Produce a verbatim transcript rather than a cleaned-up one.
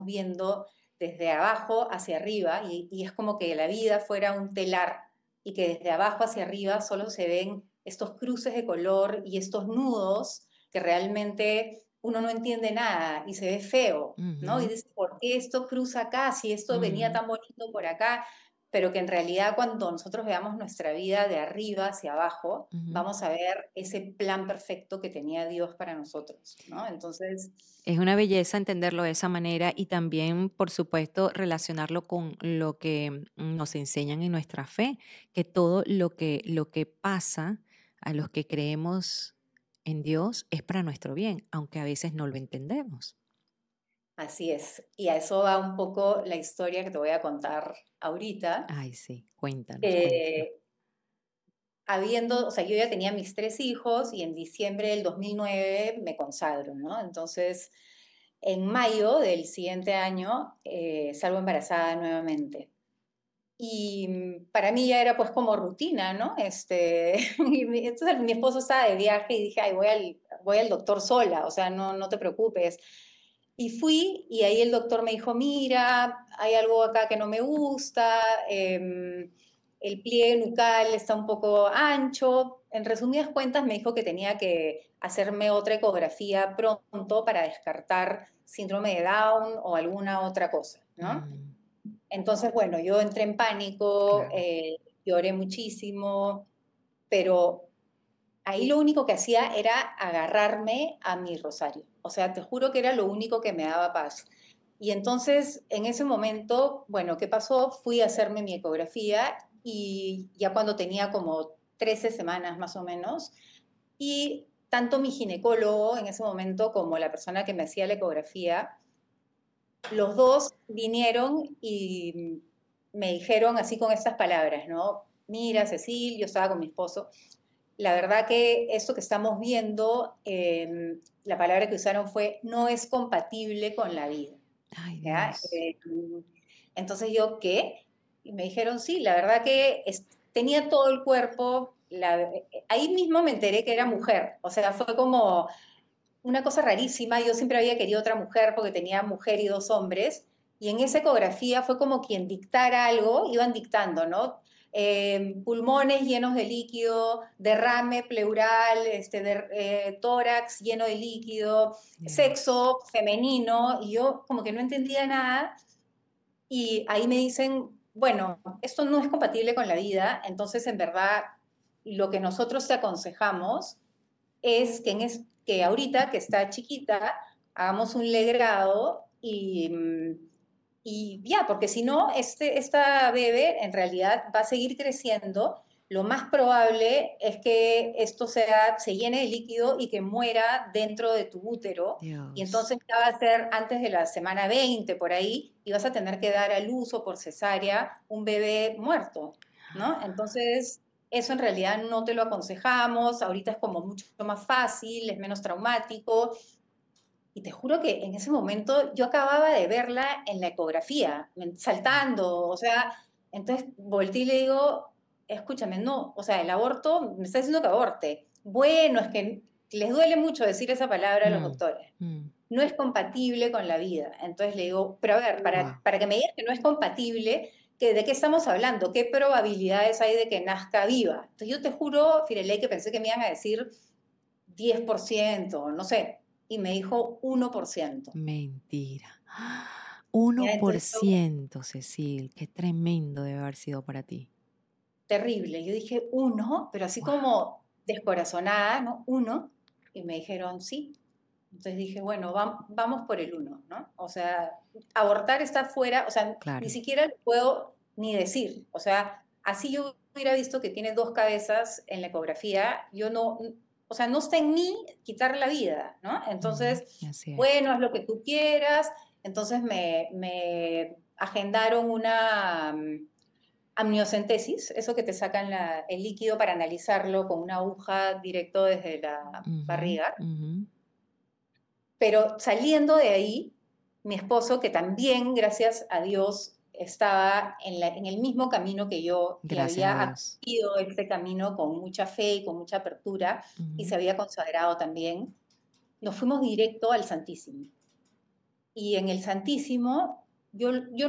viendo desde abajo hacia arriba y, y es como que la vida fuera un telar y que desde abajo hacia arriba solo se ven estos cruces de color y estos nudos que realmente uno no entiende nada y se ve feo, ¿no? Y Ujú, dice, ¿por qué esto cruza acá si esto venía ujú. tan bonito por acá? Pero que en realidad cuando nosotros veamos nuestra vida de arriba hacia abajo, Ujú. vamos a ver ese plan perfecto que tenía Dios para nosotros, ¿no? Entonces, Es una belleza entenderlo de esa manera y también, por supuesto, relacionarlo con lo que mm, nos enseñan en nuestra fe, que todo lo que, lo que pasa a los que creemos en Dios es para nuestro bien, aunque a veces no lo entendemos. así es. Y a eso va un poco la historia que te voy a contar ahorita. Ay, sí, cuéntanos, cuéntanos. Eh, habiendo, o sea, yo ya tenía mis tres hijos y en diciembre del dos mil nueve me consagro, ¿no? Entonces, en mayo del siguiente año eh, salgo embarazada nuevamente. Y mm, para mí ya era pues como rutina, ¿no? Este, y mi- entonces mi esposo estaba de viaje y dije, ay, voy al, voy al doctor sola, o sea, no, no te preocupes. Y fui y ahí el doctor me dijo, mira, hay algo acá que no me gusta, eh, el pliegue nucal está un poco ancho. En resumidas cuentas me dijo que tenía que hacerme otra ecografía pronto para descartar síndrome de Down o alguna otra cosa, ¿no? Mm, Entonces, bueno, yo entré en pánico, claro. eh, lloré muchísimo, pero ahí lo único que hacía era agarrarme a mi rosario. O sea, te juro que era lo único que me daba paz. Y entonces, en ese momento, bueno, ¿qué pasó? Fui a hacerme mi ecografía y ya cuando tenía como trece semanas más o menos, y tanto mi ginecólogo en ese momento como la persona que me hacía la ecografía, los dos vinieron y me dijeron así con estas palabras, ¿no? Mira, Cecil, yo estaba con mi esposo, la verdad que esto que estamos viendo, eh, la palabra que usaron fue no es compatible con la vida. Ay, ¿Ya? Dios. Eh, entonces yo, ¿qué? Y me dijeron, sí, la verdad que es- tenía todo el cuerpo, la- ahí mismo me enteré que era mujer, o sea, fue como una cosa rarísima, yo siempre había querido otra mujer porque tenía mujer y dos hombres, y en esa ecografía fue como quien dictara algo, iban dictando, ¿no? Eh, pulmones llenos de líquido, derrame pleural, este, de- eh, tórax lleno de líquido, Dios. sexo femenino, y yo como que no entendía nada, y ahí me dicen, bueno, esto no es compatible con la vida, entonces en verdad lo que nosotros te aconsejamos es que, en es, que ahorita que está chiquita, hagamos un legrado y, mm, y ya, porque si no, este, esta bebé en realidad va a seguir creciendo. Lo más probable es que esto sea, se llene de líquido y que muera dentro de tu útero. Y Dios. entonces ya va a ser antes de la semana veinte por ahí, y vas a tener que dar a luz o por cesárea un bebé muerto, ¿no? Entonces, eso en realidad no te lo aconsejamos, ahorita es como mucho más fácil, es menos traumático. Y te juro que en ese momento yo acababa de verla en la ecografía, saltando, o sea, entonces volteé y le digo, escúchame, no, o sea, el aborto, me está diciendo que aborte. Bueno, es que les duele mucho decir esa palabra a los Mm, doctores. mm. No es compatible con la vida. Entonces le digo, pero a ver, para, Wow. para que me digas que no es compatible, ¿que, ¿de qué estamos hablando? ¿Qué probabilidades hay de que nazca viva? Entonces yo te juro, Firelei, que pensé que me iban a decir diez por ciento, no sé, y me dijo uno por ciento. Mentira. ¿Ya? Uno por Entonces yo, ciento, Cecil, qué tremendo debe haber sido para ti. terrible. Yo dije uno, pero así Wow, como descorazonada, ¿no? Uno, y me dijeron sí. Entonces dije, bueno, vam- vamos por el uno, ¿no? O sea, abortar está fuera, o sea, ni claro. siquiera lo puedo ni decir. O sea, así yo hubiera visto que tiene dos cabezas en la ecografía, yo no, o sea, no está en mí quitar la vida, ¿no? Ujú, Entonces, así es. bueno, haz lo que tú quieras. Entonces me, me agendaron una mm, amniocentesis, eso que te sacan la- el líquido para analizarlo con una aguja directo desde la Ujú, barriga. ujú. Pero saliendo de ahí, mi esposo, que también, gracias a Dios, estaba en, la- en el mismo camino que yo y Gracias a había Dios. acogido este camino con mucha fe y con mucha apertura y Ujú. se había consagrado también, nos fuimos directo al Santísimo. y en el Santísimo, yo, yo